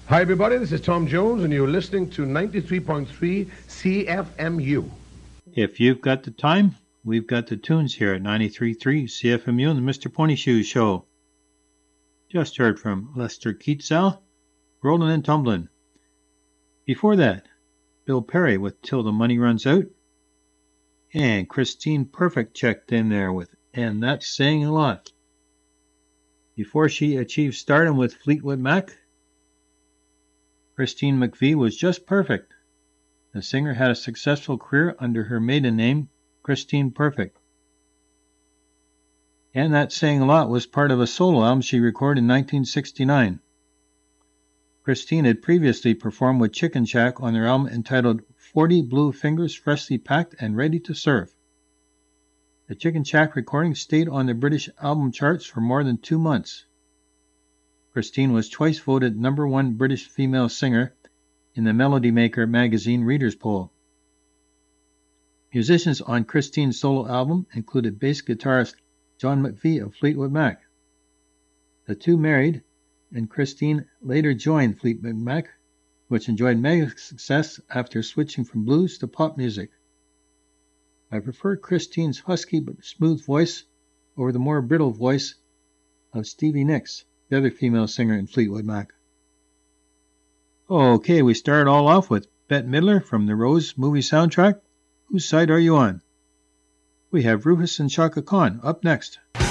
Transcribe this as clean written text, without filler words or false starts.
Hi, everybody. This is Tom Jones, and you're listening to 93.3 CFMU. If you've got the time, we've got the tunes here at 93.3 CFMU and the Mr. Pony Shoes Show. Just heard from Lester Keatsall, Rollin' and Tumblin'. Before that, Bill Perry with Till the Money Runs Out. And Christine Perfect checked in there with And That's Saying a Lot. Before she achieved stardom with Fleetwood Mac, Christine McVie was just perfect. The singer had a successful career under her maiden name, Christine Perfect. And That Saying a Lot was part of a solo album she recorded in 1969. Christine had previously performed with Chicken Shack on their album entitled 40 Blue Fingers Freshly Packed and Ready to Serve. The Chicken Shack recording stayed on the British album charts for more than 2 months. Christine was twice voted #1 British female singer in the Melody Maker magazine Readers' Poll. Musicians on Christine's solo album included bass guitarist John McVie of Fleetwood Mac. The two married, and Christine later joined Fleetwood Mac, which enjoyed mega success after switching from blues to pop music. I prefer Christine's husky but smooth voice over the more brittle voice of Stevie Nicks, the other female singer in Fleetwood Mac. Okay, we start all off with Bette Midler from the Rose movie soundtrack. Whose side are you on? We have Rufus and Chaka Khan up next.